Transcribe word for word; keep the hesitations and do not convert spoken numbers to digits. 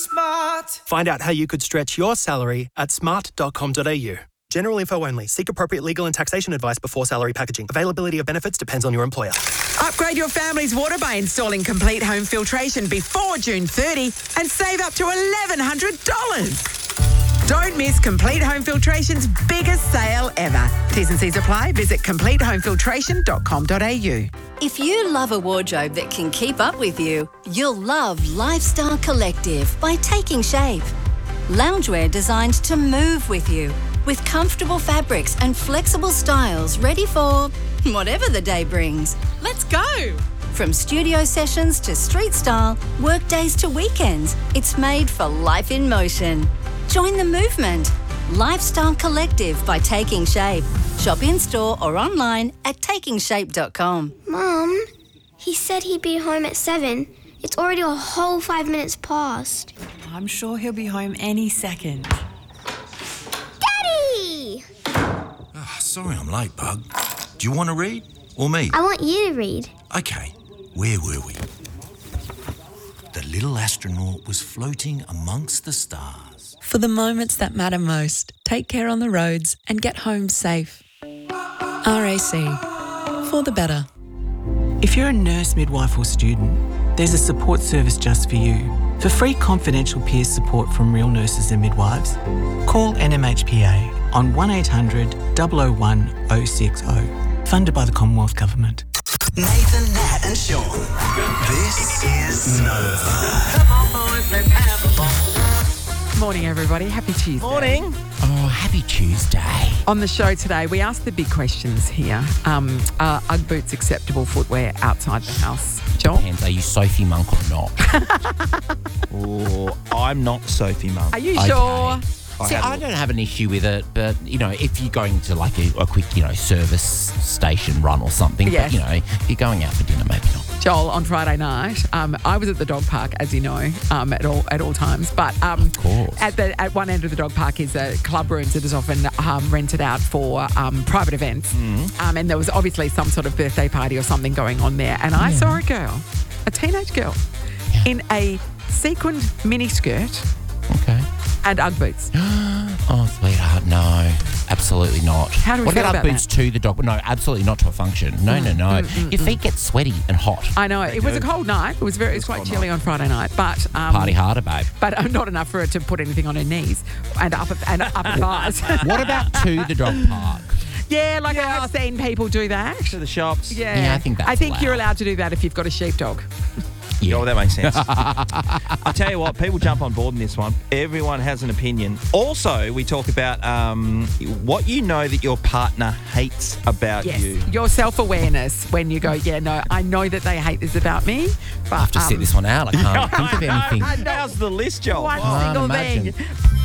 smart. Find out how you could stretch your salary at smart dot com dot a u. General info only. Seek appropriate legal and taxation advice before salary packaging. Availability of benefits depends on your employer. Upgrade your family's water by installing complete home filtration before June thirtieth and save up to eleven hundred dollars. Don't miss Complete Home Filtration's biggest sale ever. T's and C's apply. Visit complete home filtration dot com dot a u. If you love a wardrobe that can keep up with you, you'll love Lifestyle Collective by Taking Shape. Loungewear designed to move with you, with comfortable fabrics and flexible styles ready for whatever the day brings. Let's go! From studio sessions to street style, work days to weekends, it's made for life in motion. Join the movement. Lifestyle Collective by Taking Shape. Shop in-store or online at taking shape dot com. Mum, he said he'd be home at seven. It's already a whole five minutes past. I'm sure he'll be home any second. Daddy! Oh, sorry I'm late, Bug. Do you want to read or me? I want you to read. Okay, where were we? The little astronaut was floating amongst the stars. For the moments that matter most, take care on the roads and get home safe. R A C. For the better. If you're a nurse, midwife or student, there's a support service just for you. For free confidential peer support from real nurses and midwives, call N M H P A on one eight hundred, double oh one, oh six oh. Funded by the Commonwealth Government. Nathan, Nat and Sean. This is Nova. Come on, boys, let's have a ball. Morning, everybody. Happy Tuesday. Morning. Oh, happy Tuesday. On the show today, we asked the big questions here. Um, are Ugg boots acceptable footwear outside the house? Joel? Depends, are you Sophie Monk or not? Oh, I'm not Sophie Monk. Are you Okay. sure? I See, have- I don't have an issue with it, but, you know, if you're going to like a, a quick, you know, service station run or something, Yes. but, you know, if you're going out for dinner, maybe not. Joel, on Friday night, um, I was at the dog park, as you know, um, at all at all times. But um, Of course. at the at one end of the dog park is a club room that is often um, rented out for um, private events. Mm. Um, and there was obviously some sort of birthday party or something going on there. And I saw a girl, a teenage girl, Yeah. in a sequined miniskirt Okay. and Ugg boots. Oh, sweetheart, no. Absolutely not. How do we what feel about about Ugg boots to the dog? No, absolutely not to a function. No, no, no. Your feet get sweaty and hot. I know it was a cold night. It was very, it was quite chilly on Friday night, but um, Party harder, babe. but uh, not enough for her to put anything on her knees and upper and upper thighs. What about to the dog park? Yeah, like I've seen people do that. To the shops. Yeah, Yeah, I think that's I think you're allowed. allowed to do that if you've got a sheepdog. Yeah, well, that makes sense. I tell you what, people jump on board in this one. Everyone has an opinion. Also, we talk about um, what you know that your partner hates about Yes, you. your self-awareness when you go, yeah, no, I know that they hate this about me, but I have to sit um, this one out. I can't think of anything. I know. How's the list, Joel? One Can't single imagine. thing.